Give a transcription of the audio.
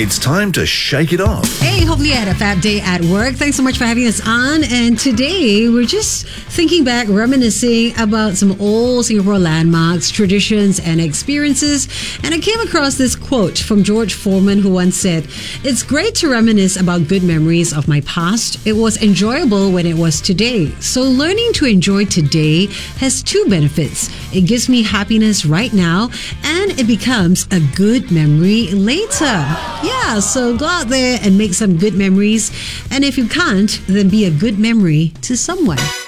It's time to shake it off. Hey, hopefully you had a fab day at work. Thanks so much for having us on. And today we're just thinking back, reminiscing about some old Singapore landmarks, traditions, and experiences. And I came across this quote from George Foreman, who once said, "It's great to reminisce about good memories of my past. It was enjoyable when it was today. So learning to enjoy today has two benefits. It gives me happiness right now, and it becomes a good memory later." Yeah, so go out there and make some good memories. And if you can't, then be a good memory to someone.